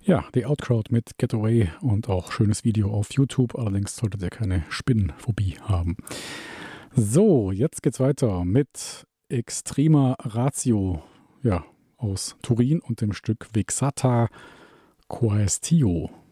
Ja, The Outcrowd mit Getaway und auch schönes Video auf YouTube. Allerdings solltet ihr keine Spinnenphobie haben. So, jetzt geht's weiter mit Extrema Ratio, ja, aus Turin und dem Stück Vexata Quaestio.